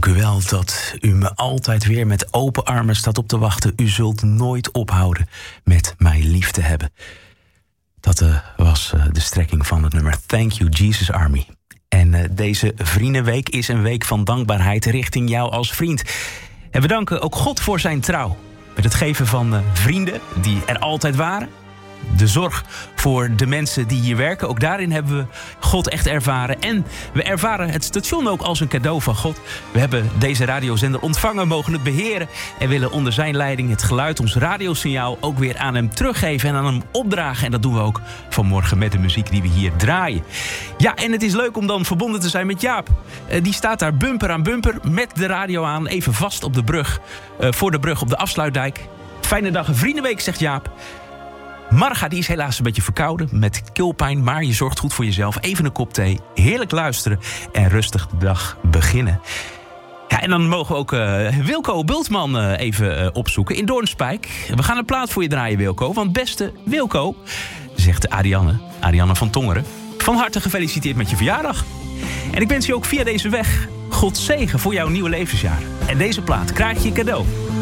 Dank u wel dat u me altijd weer met open armen staat op te wachten. U zult nooit ophouden met mij lief te hebben. Dat was de strekking van het nummer Thank You Jesus Army. En deze Vriendenweek is een week van dankbaarheid richting jou als vriend. En we danken ook God voor zijn trouw. Met het geven van vrienden die er altijd waren. De zorg voor de mensen die hier werken. Ook daarin hebben we God echt ervaren. En we ervaren het station ook als een cadeau van God. We hebben deze radiozender ontvangen, mogen het beheren. En willen onder zijn leiding het geluid, ons radiosignaal, ook weer aan hem teruggeven en aan hem opdragen. En dat doen we ook vanmorgen met de muziek die we hier draaien. Ja, en het is leuk om dan verbonden te zijn met Jaap. Die staat daar bumper aan bumper met de radio aan. Even vast op de brug, voor de brug op de afsluitdijk. Fijne dag en Vriendenweek, zegt Jaap. Marga die is helaas een beetje verkouden met keelpijn, maar je zorgt goed voor jezelf. Even een kop thee, heerlijk luisteren en rustig de dag beginnen. Ja, en dan mogen we ook Wilco Bultman even opzoeken in Doornspijk. We gaan een plaat voor je draaien, Wilco. Want beste Wilco, zegt Ariane van Tongeren, van harte gefeliciteerd met je verjaardag. En ik wens je ook via deze weg God zegen voor jouw nieuwe levensjaar. En deze plaat krijg je cadeau.